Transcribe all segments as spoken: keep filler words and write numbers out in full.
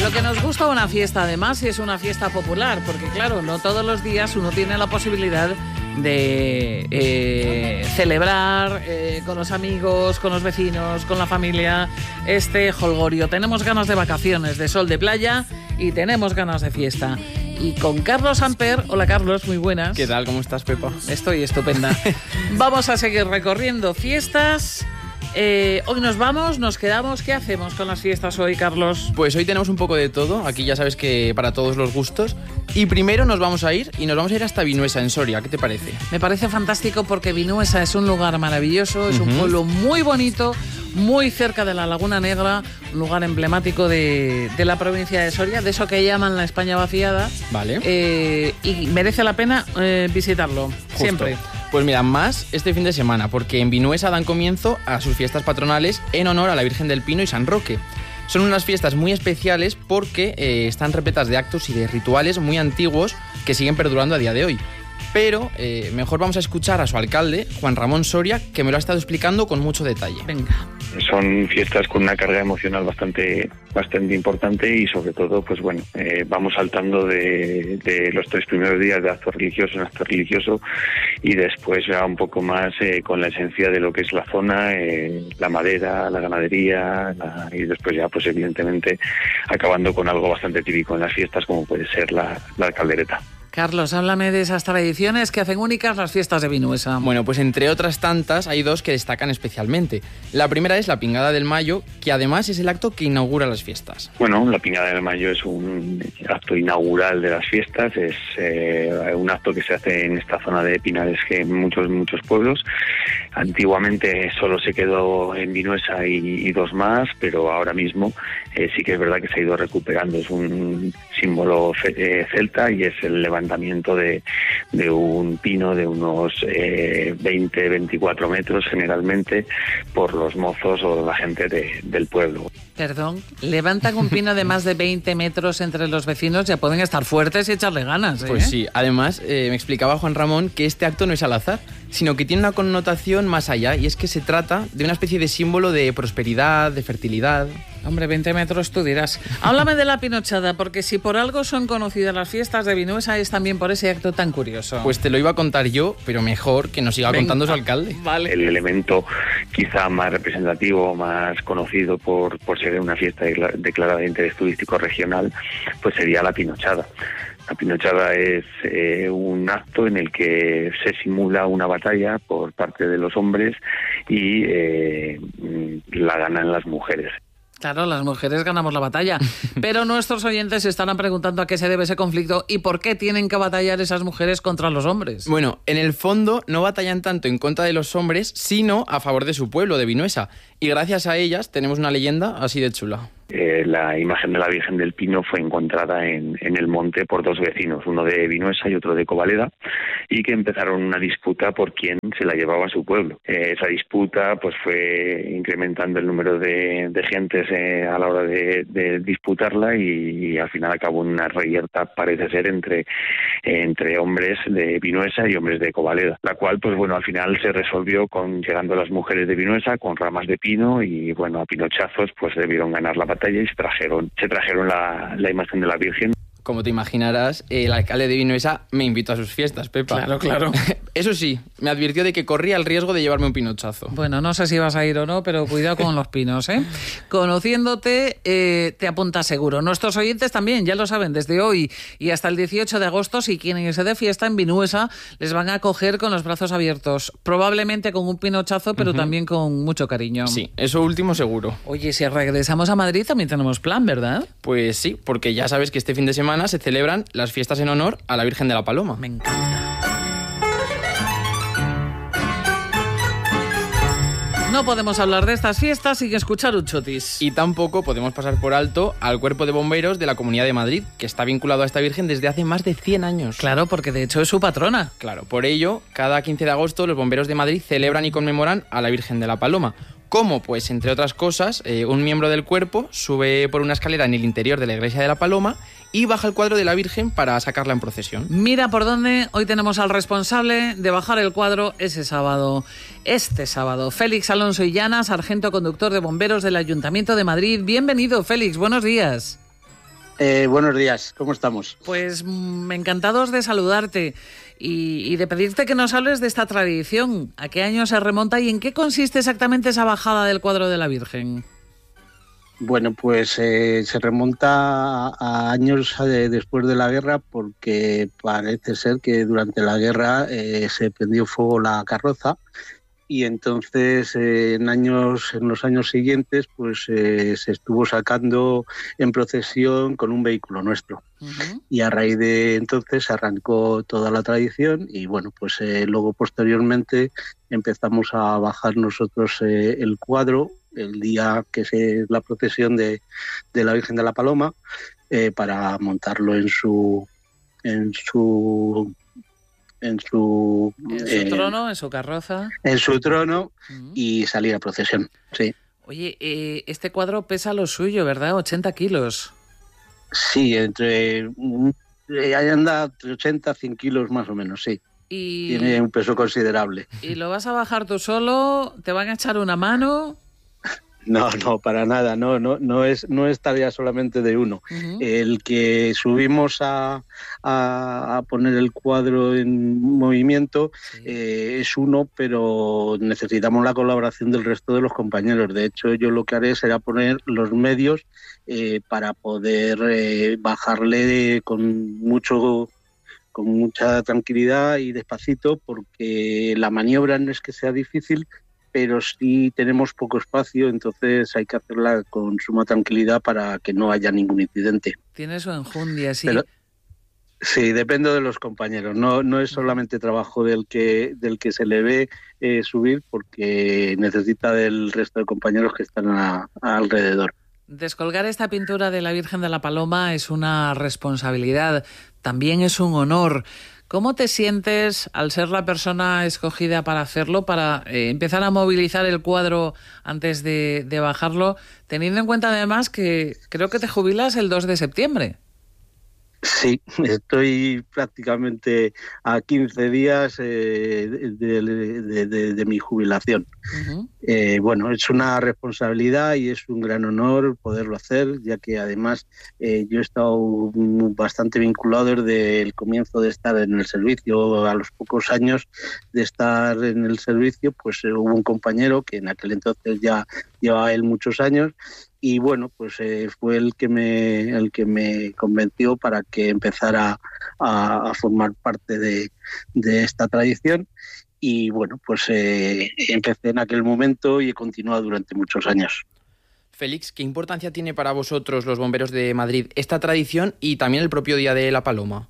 Pero que nos gusta una fiesta, además, y es una fiesta popular, porque claro, no todos los días uno tiene la posibilidad de eh, celebrar eh, con los amigos, con los vecinos, con la familia, este jolgorio. Tenemos ganas de vacaciones, de sol, de playa, y tenemos ganas de fiesta. Y con Carlos Amper. Hola Carlos, muy buenas. ¿Qué tal? ¿Cómo estás, Pepa? Estoy estupenda. Vamos a seguir recorriendo fiestas. Eh, hoy nos vamos, nos quedamos. ¿Qué hacemos con las fiestas hoy, Carlos? Pues hoy tenemos un poco de todo. Aquí ya sabes que para todos los gustos. Y primero nos vamos a ir y nos vamos a ir hasta Vinuesa, en Soria. ¿Qué te parece? Me parece fantástico porque Vinuesa es un lugar maravilloso, es uh-huh. un pueblo muy bonito, muy cerca de la Laguna Negra, un lugar emblemático de, de la provincia de Soria, de eso que llaman la España vaciada. Vale. Eh, y merece la pena eh, visitarlo, Justo. Siempre. Pues mira, más este fin de semana, porque en Vinuesa dan comienzo a sus fiestas patronales en honor a la Virgen del Pino y San Roque. Son unas fiestas muy especiales porque eh, están repletas de actos y de rituales muy antiguos que siguen perdurando a día de hoy. Pero eh, mejor vamos a escuchar a su alcalde, Juan Ramón Soria, que me lo ha estado explicando con mucho detalle. Venga. Son fiestas con una carga emocional bastante bastante importante y sobre todo, pues bueno, eh, vamos saltando de, de los tres primeros días de acto religioso en acto religioso y después ya un poco más eh, con la esencia de lo que es la zona, eh, la madera, la ganadería la, y después ya pues evidentemente acabando con algo bastante típico en las fiestas como puede ser la, la caldereta. Carlos, háblame de esas tradiciones que hacen únicas las fiestas de Vinuesa. Bueno, pues entre otras tantas hay dos que destacan especialmente. La primera es la Pingada del Mayo, que además es el acto que inaugura las fiestas. Bueno, la Pingada del Mayo es un acto inaugural de las fiestas, es eh, un acto que se hace en esta zona de Pinares, que en muchos, muchos pueblos. Antiguamente solo se quedó en Vinuesa y, y dos más, pero ahora mismo eh, sí que es verdad que se ha ido recuperando. Es un símbolo fe, eh, celta y es el levantamiento de, de un pino de unos eh, veinte, veinticuatro metros generalmente por los mozos o la gente de, del pueblo. Perdón, levantan un pino de más de veinte metros entre los vecinos, ya pueden estar fuertes y echarle ganas, ¿eh? Pues sí, además eh, me explicaba Juan Ramón que este acto no es al azar, sino que tiene una connotación más allá, y es que se trata de una especie de símbolo de prosperidad, de fertilidad. Hombre, veinte metros tú dirás. Háblame de la pinochada, porque si por algo son conocidas las fiestas de Vinuesa es también por ese acto tan curioso. Pues te lo iba a contar yo, pero mejor que nos siga Venga. contando su alcalde. Vale. El elemento quizá más representativo, más conocido por, por ser una fiesta declarada de interés turístico regional, pues sería la pinochada. La pinochada es eh, un acto en el que se simula una batalla por parte de los hombres y eh, la ganan las mujeres. Claro, las mujeres ganamos la batalla, pero nuestros oyentes se estarán preguntando a qué se debe ese conflicto y por qué tienen que batallar esas mujeres contra los hombres. Bueno, en el fondo no batallan tanto en contra de los hombres, sino a favor de su pueblo, de Vinuesa. Y gracias a ellas tenemos una leyenda así de chula. Eh, la imagen de la Virgen del Pino fue encontrada en, en el monte por dos vecinos, uno de Vinuesa y otro de Covaleda, y que empezaron una disputa por quién se la llevaba a su pueblo. Eh, esa disputa pues fue incrementando el número de, de gentes eh, a la hora de, de disputarla y, y al final acabó en una reyerta, parece ser, entre, eh, entre hombres de Vinuesa y hombres de Covaleda, la cual pues bueno al final se resolvió con llegando las mujeres de Vinuesa con ramas de pino y bueno a pinochazos pues debieron ganar la batalla y se trajeron, se trajeron la, la imagen de la Virgen. Como te imaginarás, el alcalde de Vinuesa me invitó a sus fiestas, Pepa. Claro, claro. Eso sí, me advirtió de que corría el riesgo de llevarme un pinochazo. Bueno, no sé si vas a ir o no, pero cuidado con los pinos, ¿eh? Conociéndote, eh, te apuntas seguro. Nuestros oyentes también, ya lo saben, desde hoy y hasta el dieciocho de agosto, si quieren irse de fiesta en Vinuesa, les van a acoger con los brazos abiertos. Probablemente con un pinochazo, pero uh-huh. también con mucho cariño. Sí, eso último seguro. Oye, si regresamos a Madrid también tenemos plan, ¿verdad? Pues sí, porque ya sabes que este fin de semana se celebran las fiestas en honor a la Virgen de la Paloma. Me encanta. No podemos hablar de estas fiestas sin escuchar un chotis. Y tampoco podemos pasar por alto al Cuerpo de Bomberos de la Comunidad de Madrid, que está vinculado a esta Virgen desde hace más de cien años. Claro, porque de hecho es su patrona. Claro, por ello, cada quince de agosto los bomberos de Madrid celebran y conmemoran a la Virgen de la Paloma. ¿Cómo? Pues, entre otras cosas, eh, un miembro del cuerpo sube por una escalera en el interior de la iglesia de la Paloma y baja el cuadro de la Virgen para sacarla en procesión. Mira por dónde hoy tenemos al responsable de bajar el cuadro ese sábado. Este sábado, Félix Alonso Illana, sargento conductor de bomberos del Ayuntamiento de Madrid. Bienvenido, Félix, buenos días. Eh, buenos días, ¿cómo estamos? Pues mm, encantados de saludarte y, y de pedirte que nos hables de esta tradición. ¿A qué año se remonta y en qué consiste exactamente esa bajada del cuadro de la Virgen? Bueno, pues eh, se remonta a, a años eh, después de la guerra, porque parece ser que durante la guerra eh, se prendió fuego la carroza y entonces eh, en años en los años siguientes pues eh, se estuvo sacando en procesión con un vehículo nuestro. Uh-huh. Y a raíz de entonces se arrancó toda la tradición y bueno, pues eh, luego posteriormente empezamos a bajar nosotros eh, el cuadro el día que es la procesión de, de la Virgen de la Paloma, eh, para montarlo en su en su en su, ¿En su eh, trono, en su carroza, en su trono uh-huh. y salir a procesión. Sí. Oye, eh, este cuadro pesa lo suyo, ¿verdad? ochenta kilos. Sí, entre ahí anda entre ochenta, cien kilos más o menos, sí. Y... tiene un peso considerable. ¿Y lo vas a bajar tú solo? ¿Te van a echar una mano? No, no, para nada, no, no, no es, no es tarea solamente de uno. Uh-huh. El que subimos a, a, a poner el cuadro en movimiento sí. eh, es uno, pero necesitamos la colaboración del resto de los compañeros. De hecho, yo lo que haré será poner los medios eh, para poder eh, bajarle con mucho con mucha tranquilidad y despacito, porque la maniobra no es que sea difícil, pero sí tenemos poco espacio, entonces hay que hacerla con suma tranquilidad para que no haya ningún incidente. Tiene su enjundia, sí. Pero, sí, depende de los compañeros. No, no es solamente trabajo del que del que se le ve eh, subir, porque necesita del resto de compañeros que están a, a alrededor. Descolgar esta pintura de la Virgen de la Paloma es una responsabilidad, también es un honor. ¿Cómo te sientes al ser la persona escogida para hacerlo, para eh, empezar a movilizar el cuadro antes de, de bajarlo, teniendo en cuenta además que creo que te jubilas el dos de septiembre? Sí, estoy prácticamente a quince días eh, de, de, de, de mi jubilación. Uh-huh. Eh, bueno, es una responsabilidad y es un gran honor poderlo hacer, ya que además eh, yo he estado bastante vinculado desde el comienzo de estar en el servicio. A los pocos años de estar en el servicio, pues eh, hubo un compañero que en aquel entonces ya llevaba él muchos años. Y bueno, pues eh, fue el que me el que me convenció para que empezara a, a formar parte de, de esta tradición. Y bueno, pues eh, empecé en aquel momento y he continuado durante muchos años. Félix, ¿qué importancia tiene para vosotros, los bomberos de Madrid, esta tradición y también el propio Día de la Paloma?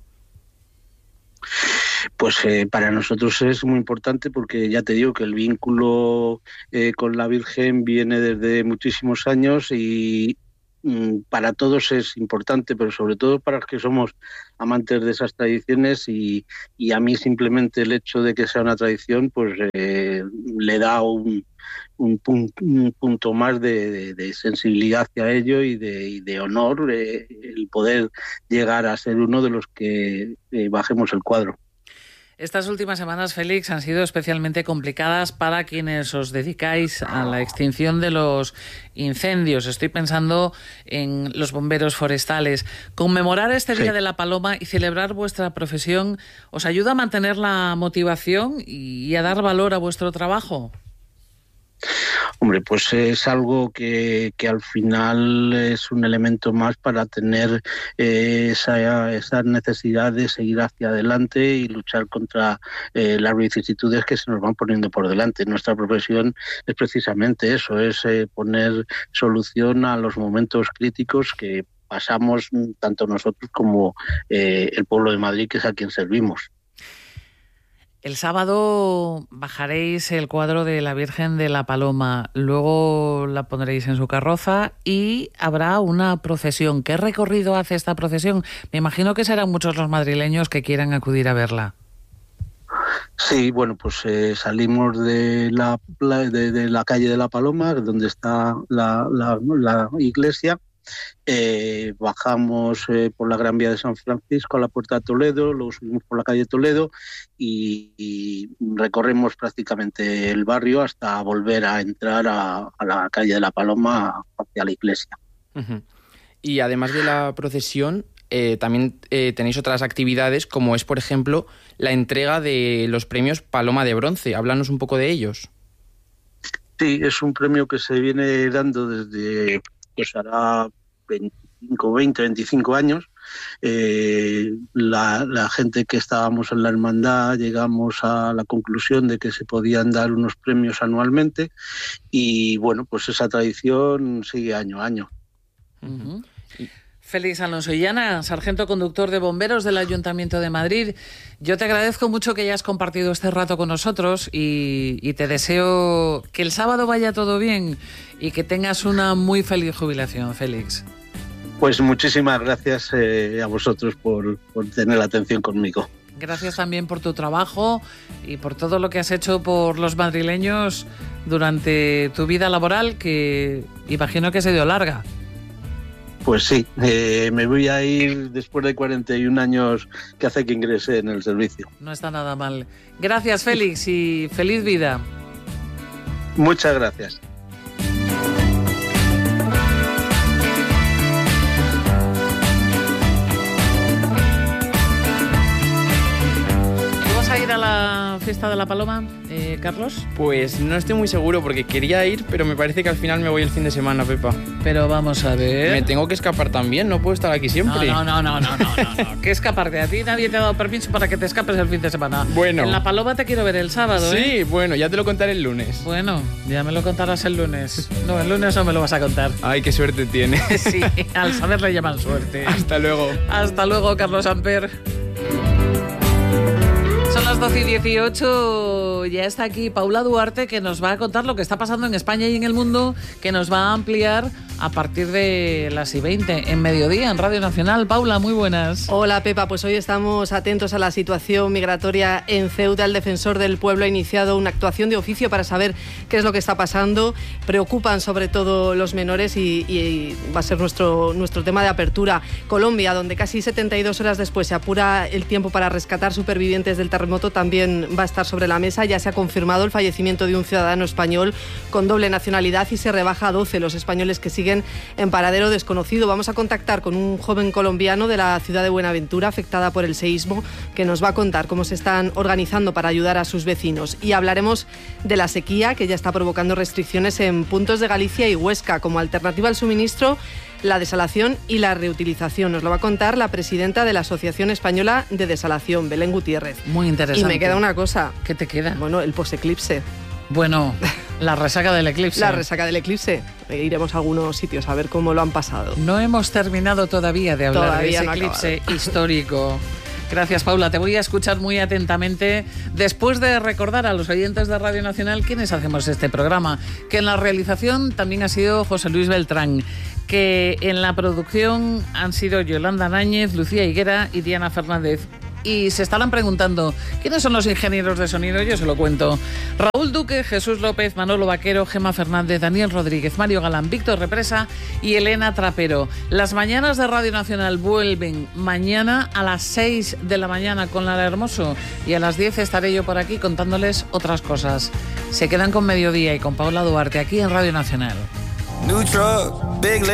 Pues eh, para nosotros es muy importante, porque ya te digo que el vínculo eh, con la Virgen viene desde muchísimos años y mm, para todos es importante, pero sobre todo para los que somos amantes de esas tradiciones, y, y a mí simplemente el hecho de que sea una tradición pues eh, le da un, un, punto, un punto más de, de, de sensibilidad hacia ello y de, y de honor, eh, el poder llegar a ser uno de los que eh, bajemos el cuadro. Estas últimas semanas, Félix, han sido especialmente complicadas para quienes os dedicáis a la extinción de los incendios. Estoy pensando en los bomberos forestales. Conmemorar este Día sí. de la Paloma y celebrar vuestra profesión, ¿os ayuda a mantener la motivación y a dar valor a vuestro trabajo? Hombre, pues es algo que, que al final es un elemento más para tener eh, esa, esa necesidad de seguir hacia adelante y luchar contra eh, las vicisitudes que se nos van poniendo por delante. Nuestra profesión es precisamente eso, es eh, poner solución a los momentos críticos que pasamos tanto nosotros como eh, el pueblo de Madrid, que es a quien servimos. El sábado bajaréis el cuadro de la Virgen de la Paloma, luego la pondréis en su carroza y habrá una procesión. ¿Qué recorrido hace esta procesión? Me imagino que serán muchos los madrileños que quieran acudir a verla. Sí, bueno, pues eh, salimos de la, de, de la calle de la Paloma, donde está la, la, la iglesia. Eh, bajamos eh, por la Gran Vía de San Francisco a la Puerta de Toledo, luego subimos por la calle Toledo y, y recorremos prácticamente el barrio hasta volver a entrar a, a la calle de la Paloma hacia la iglesia. Uh-huh. Y además de la procesión, eh, también eh, tenéis otras actividades, como es, por ejemplo, la entrega de los premios Paloma de Bronce. Háblanos un poco de ellos. Sí, es un premio que se viene dando desde, pues hará veinticinco, veinte, veinticinco años. Eh, la, la gente que estábamos en la hermandad llegamos a la conclusión de que se podían dar unos premios anualmente y bueno, pues esa tradición sigue año a año. Uh-huh. Félix Alonso Illana, sargento conductor de bomberos del Ayuntamiento de Madrid. Yo te agradezco mucho que hayas compartido este rato con nosotros y, y te deseo que el sábado vaya todo bien y que tengas una muy feliz jubilación, Félix. Pues muchísimas gracias eh, a vosotros por, por tener la atención conmigo. Gracias también por tu trabajo y por todo lo que has hecho por los madrileños durante tu vida laboral, que imagino que ha sido larga. Pues sí, eh, me voy a ir después de cuarenta y un años que hace que ingresé en el servicio. No está nada mal. Gracias, Félix, y feliz vida. Muchas gracias. ¿Vas a ir a la fiesta de la Paloma, eh, Carlos? Pues no estoy muy seguro porque quería ir, pero me parece que al final me voy el fin de semana, Pepa. Pero vamos a ver... Me tengo que escapar también, no puedo estar aquí siempre. No, no, no, no, no, no, no, no. ¿Qué escaparte? A ti nadie te ha dado permiso para que te escapes el fin de semana. Bueno. En la Paloma te quiero ver el sábado, ¿eh? Sí, bueno, ya te lo contaré el lunes. Bueno, ya me lo contarás el lunes. No, el lunes no me lo vas a contar. Ay, qué suerte tienes. Sí, al saber le llaman suerte. Hasta luego. Hasta luego, Carlos Amper. Son las doce y dieciocho, ya está aquí Paula Duarte, que nos va a contar lo que está pasando en España y en el mundo, que nos va a ampliar a partir de las y veinte en Mediodía en Radio Nacional. Paula, muy buenas. Hola, Pepa, pues hoy estamos atentos a la situación migratoria en Ceuta. El defensor del pueblo ha iniciado una actuación de oficio para saber qué es lo que está pasando. Preocupan sobre todo los menores y, y va a ser nuestro, nuestro tema de apertura. Colombia, donde casi setenta y dos horas después se apura el tiempo para rescatar supervivientes del terremoto, también va a estar sobre la mesa. Ya se ha confirmado el fallecimiento de un ciudadano español con doble nacionalidad y se rebaja a doce los españoles que siguen en paradero desconocido. Vamos a contactar con un joven colombiano de la ciudad de Buenaventura, afectada por el seísmo, que nos va a contar cómo se están organizando para ayudar a sus vecinos. Y hablaremos de la sequía, que ya está provocando restricciones en puntos de Galicia y Huesca. Como alternativa al suministro, la desalación y la reutilización. Nos lo va a contar la presidenta de la Asociación Española de Desalación, Belén Gutiérrez. Muy interesante. Y me queda una cosa. ¿Qué te queda? Bueno, el poseclipse. Bueno, la resaca del eclipse. La resaca del eclipse. Iremos a algunos sitios a ver cómo lo han pasado. No hemos terminado todavía de hablar todavía de ese no eclipse histórico. Gracias, Paula. Te voy a escuchar muy atentamente después de recordar a los oyentes de Radio Nacional quiénes hacemos este programa, que en la realización también ha sido José Luis Beltrán, que en la producción han sido Yolanda Náñez, Lucía Higuera y Diana Fernández. Y se estarán preguntando, ¿quiénes son los ingenieros de sonido? Yo se lo cuento. Raúl Duque, Jesús López, Manolo Vaquero, Gemma Fernández, Daniel Rodríguez, Mario Galán, Víctor Represa y Elena Trapero. Las mañanas de Radio Nacional vuelven mañana a las seis de la mañana con Lara Hermoso y a las diez estaré yo por aquí contándoles otras cosas. Se quedan con Mediodía y con Paula Duarte aquí en Radio Nacional.